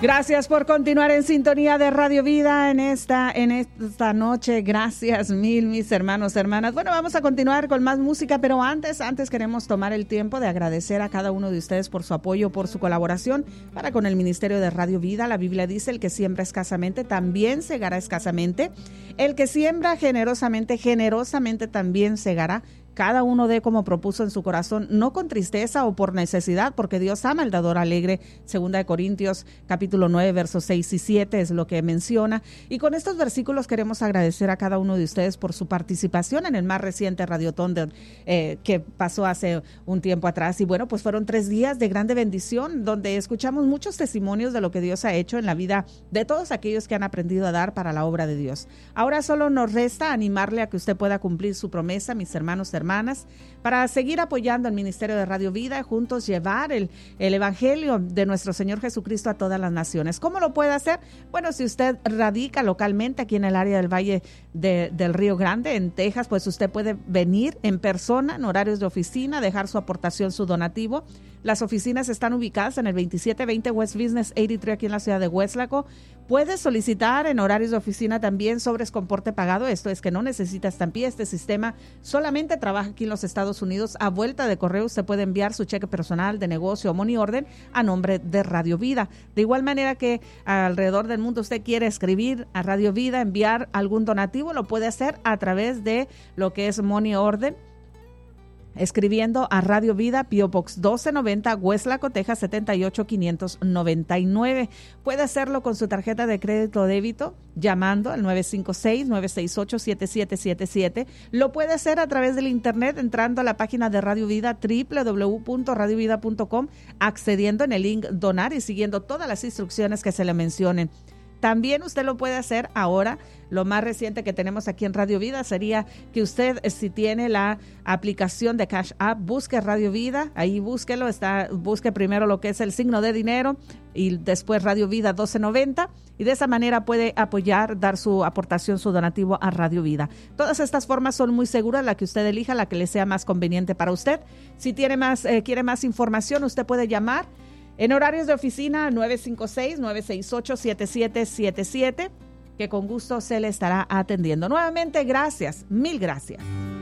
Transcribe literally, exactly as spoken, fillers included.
Gracias por continuar en sintonía de Radio Vida en esta, en esta noche. Gracias mil, mis hermanos, hermanas. Bueno, vamos a continuar con más música, pero antes, antes queremos tomar el tiempo de agradecer a cada uno de ustedes por su apoyo, por su colaboración para con el Ministerio de Radio Vida. La Biblia dice: el que siembra escasamente también segará escasamente. El que siembra generosamente, generosamente también segará. Cada uno dé como propuso en su corazón, no con tristeza o por necesidad, porque Dios ama al dador alegre. Segunda de Corintios, capítulo nueve, versos seis y siete es lo que menciona. Y con estos versículos queremos agradecer a cada uno de ustedes por su participación en el más reciente Radiotón de, eh, que pasó hace un tiempo atrás. Y bueno, pues fueron tres días de grande bendición, donde escuchamos muchos testimonios de lo que Dios ha hecho en la vida de todos aquellos que han aprendido a dar para la obra de Dios. Ahora solo nos resta animarle a que usted pueda cumplir su promesa, mis hermanos, hermanas, hermanas, para seguir apoyando el Ministerio de Radio Vida y juntos llevar el, el Evangelio de nuestro Señor Jesucristo a todas las naciones. ¿Cómo lo puede hacer? Bueno, si usted radica localmente aquí en el área del Valle de, del Río Grande, en Texas, pues usted puede venir en persona, en horarios de oficina, dejar su aportación, su donativo. Las oficinas están ubicadas en el veintisiete veinte West Business ochenta y tres aquí en la ciudad de Weslaco. Puedes solicitar en horarios de oficina también sobres con porte pagado. Esto es que no necesita estampilla. Este sistema solamente trabaja aquí en los Estados Unidos. A vuelta de correo usted puede enviar su cheque personal de negocio o money order a nombre de Radio Vida. De igual manera que alrededor del mundo usted quiere escribir a Radio Vida, enviar algún donativo, lo puede hacer a través de lo que es money order, escribiendo a Radio Vida, P O Box doce noventa, Weslaco, Texas setenta y ocho quinientos noventa y nueve. Puede hacerlo con su tarjeta de crédito o débito llamando al nueve cinco seis, nueve seis ocho, siete siete siete siete. Lo puede hacer a través del internet entrando a la página de Radio Vida, doble u doble u doble u punto radio vida punto com, accediendo en el link donar y siguiendo todas las instrucciones que se le mencionen. También usted lo puede hacer ahora. Lo más reciente que tenemos aquí en Radio Vida sería que usted, si tiene la aplicación de Cash App, busque Radio Vida, ahí búsquelo, está, busque primero lo que es el signo de dinero y después Radio Vida doce noventa, y de esa manera puede apoyar, dar su aportación, su donativo a Radio Vida. Todas estas formas son muy seguras, la que usted elija, la que le sea más conveniente para usted. Si tiene más, eh, quiere más información, usted puede llamar en horarios de oficina nueve cinco seis, nueve seis ocho, siete siete siete siete, que con gusto se le estará atendiendo. Nuevamente, gracias, mil gracias.